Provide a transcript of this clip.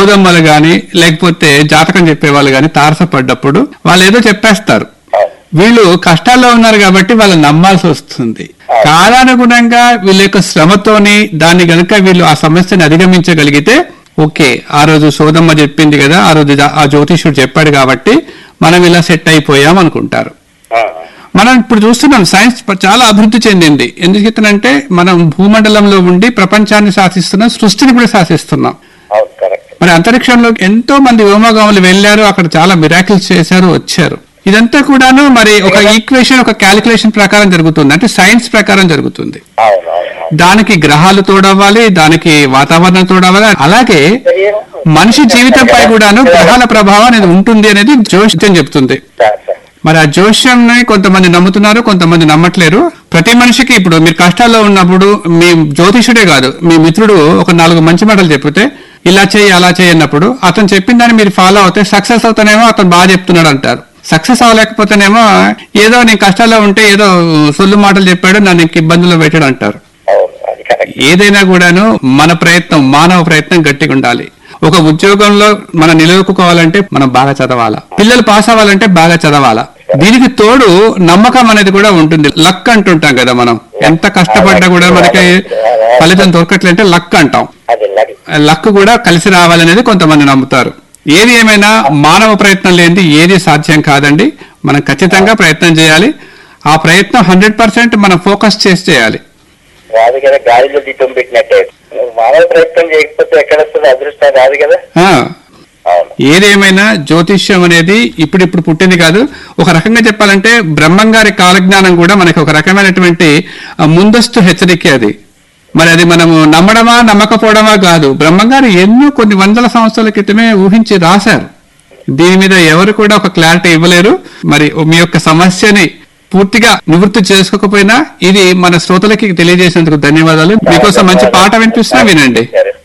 సోదమ్మలు గాని లేకపోతే జాతకం చెప్పేవాళ్ళు గాని తారసపడ్డప్పుడు వాళ్ళు ఏదో చెప్పేస్తారు. వీళ్ళు కష్టాల్లో ఉన్నారు కాబట్టి వాళ్ళు నమ్మాల్సి వస్తుంది. కాలానుగుణంగా వీళ్ళ యొక్క శ్రమతోని దాన్ని గనుక వీళ్ళు ఆ సమస్యని అధిగమించగలిగితే ఓకే, ఆ రోజు సోదమ్మ చెప్పింది కదా, ఆ రోజు ఆ జ్యోతిష్యుడు చెప్పాడు కాబట్టి మనం ఇలా సెట్ అయిపోయాం అనుకుంటారు. మనం ఇప్పుడు చూస్తున్నాం సైన్స్ చాలా అభివృద్ధి చెందింది. ఎందుకంటే మనం భూమండలంలో ఉండి ప్రపంచాన్ని శాసిస్తున్నాం, సృష్టిని కూడా శాసిస్తున్నాం. మరి అంతరిక్షంలో ఎంతో మంది వ్యోమగాములు వెళ్లారు, అక్కడ చాలా మిరాకిల్స్ చేశారు, వచ్చారు. ఇదంతా కూడాను మరి ఒక ఈక్వేషన్, ఒక క్యాలిక్యులేషన్ ప్రకారం జరుగుతుంది, అంటే సైన్స్ ప్రకారం జరుగుతుంది. దానికి గ్రహాలు తోడవ్వాలి, దానికి వాతావరణం తోడవ్వాలి. అలాగే మనిషి జీవితంపై కూడాను గ్రహాల ప్రభావం అనేది ఉంటుంది అనేది జోష్యం చెప్తుంది. మరి ఆ జోష్యంని కొంతమంది నమ్ముతున్నారు, కొంతమంది నమ్మట్లేరు. ప్రతి మనిషికి ఇప్పుడు మీరు కష్టాల్లో ఉన్నప్పుడు మీ జ్యోతిషుడే కాదు, మీ మిత్రుడు ఒక 4 మంచి మాటలు చెప్పితే ఇలా చేయి అలా చేయన్నప్పుడు అతను చెప్పిన దాన్ని మీరు ఫాలో అవుతే సక్సెస్ అవుతానేమో అతను బాగా చెప్తున్నాడు అంటారు. సక్సెస్ అవ్వలేకపోతేనేమో ఏదో నేను కష్టాల్లో ఉంటే ఏదో సొల్లు మాటలు చెప్పాడు, నన్ను ఇబ్బందుల్లో పెట్టాడు అంటారు. ఏదైనా కూడాను మన ప్రయత్నం, మానవ ప్రయత్నం గట్టిగా ఉండాలి. ఒక ఉద్యోగంలో మనం నిలదొక్కుకోవాలంటే మనం బాగా చదవాలా, పిల్లలు పాస్ అవ్వాలంటే బాగా చదవాలా. దీనికి తోడు నమ్మకం అనేది కూడా ఉంటుంది. లక్ అంటుంటాం కదా, మనం ఎంత కష్టపడ్డా కూడా మనకి ఫలితం దొరకట్లంటే లక్ అంటాం. లక్ కూడా కలిసి రావాలనేది కొంతమంది నమ్ముతారు. ఏది ఏమైనా మానవ ప్రయత్నం లేనిది ఏది సాధ్యం కాదండి. మనం ఖచ్చితంగా ప్రయత్నం చేయాలి. ఆ ప్రయత్నం 100% మనం ఫోకస్ చేసి చేయాలి. రాదు కదా, గాలిలో దీపం పెట్టినట్టే. మానవ ప్రయత్నం చేయకపోతే ఎక్కడ వస్తుంది అదృష్టం, రాదు కదా. ఏదేమైనా జ్యోతిష్యం అనేది ఇప్పుడిప్పుడు పుట్టింది కాదు. ఒక రకంగా చెప్పాలంటే బ్రహ్మంగారి కాలజ్ఞానం కూడా మనకి ఒక రకమైనటువంటి ముందస్తు హెచ్చరిక అది. మరి అది మనము నమ్మడమా నమ్మకపోవడమా కాదు, బ్రహ్మంగారు ఎన్నో కొన్ని వందల సంవత్సరాల క్రితమే ఊహించి రాశారు. దీని మీద ఎవరు కూడా ఒక క్లారిటీ ఇవ్వలేరు. మరి మీ యొక్క సమస్యని పూర్తిగా నివృత్తి చేసుకోకపోయినా ఇది మన శ్రోతలకి తెలియజేసేందుకు ధన్యవాదాలు. మీకోసం మంచి పాట వినిపిస్తున్నా, వినండి.